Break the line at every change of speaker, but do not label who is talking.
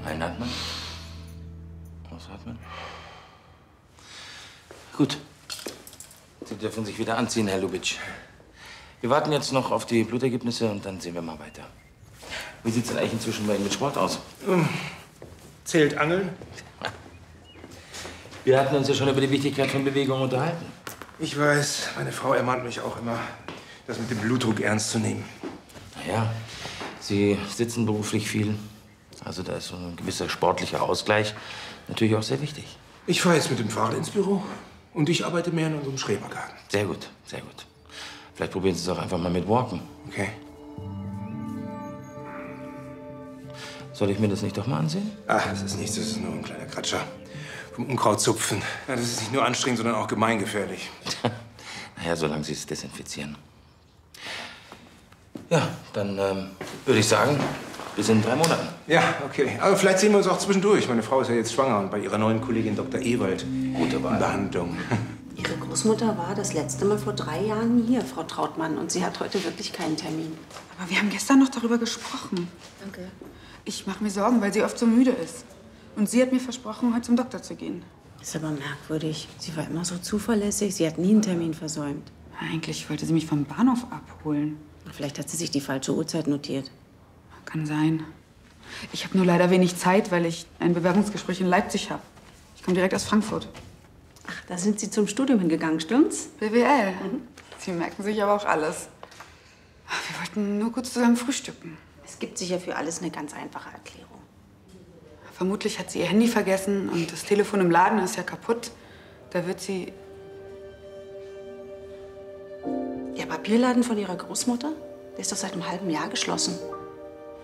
Einatmen. Ausatmen. Gut. Sie dürfen sich wieder anziehen, Herr Lubitsch. Wir warten jetzt noch auf die Blutergebnisse und dann sehen wir mal weiter. Wie sieht's denn eigentlich inzwischen bei Ihnen mit Sport aus?
Zählt Angeln?
Wir hatten uns ja schon über die Wichtigkeit von Bewegung unterhalten.
Ich weiß, meine Frau ermahnt mich auch immer, das mit dem Blutdruck ernst zu nehmen.
Naja, Sie sitzen beruflich viel. Also da ist so ein gewisser sportlicher Ausgleich natürlich auch sehr wichtig.
Ich fahre jetzt mit dem Fahrrad ins Büro und ich arbeite mehr in unserem Schrebergarten.
Sehr gut, sehr gut. Vielleicht probieren Sie es auch einfach mal mit Walken.
Okay.
Soll ich mir das nicht doch mal ansehen?
Ach, das ist nichts, das ist nur ein kleiner Kratscher. Vom Unkraut zupfen. Ja, das ist nicht nur anstrengend, sondern auch gemeingefährlich.
Naja, solange Sie es desinfizieren. Ja, dann würde ich sagen, bis in 3 Monaten.
Ja, okay. Aber vielleicht sehen wir uns auch zwischendurch. Meine Frau ist ja jetzt schwanger und bei ihrer neuen Kollegin Dr. Ewald.
Gute Wahl.
In Behandlung.
Ihre Großmutter war das letzte Mal vor 3 Jahren hier, Frau Trautmann. Und sie hat heute wirklich keinen Termin.
Aber wir haben gestern noch darüber gesprochen.
Danke.
Ich mache mir Sorgen, weil sie oft so müde ist. Und sie hat mir versprochen, heute zum Doktor zu gehen.
Ist aber merkwürdig. Sie war immer so zuverlässig. Sie hat nie einen Termin versäumt.
Eigentlich wollte sie mich vom Bahnhof abholen.
Vielleicht hat sie sich die falsche Uhrzeit notiert.
Kann sein. Ich habe nur leider wenig Zeit, weil ich ein Bewerbungsgespräch in Leipzig habe. Ich komme direkt aus Frankfurt.
Ach, da sind Sie zum Studium hingegangen, stimmt's?
BWL. Sie merken sich aber auch alles. Wir wollten nur kurz zusammen frühstücken.
Es gibt sicher für alles eine ganz einfache Erklärung.
Vermutlich hat sie ihr Handy vergessen und das Telefon im Laden ist ja kaputt. Da wird sie...
Der Papierladen von Ihrer Großmutter? Der ist doch seit einem halben Jahr geschlossen.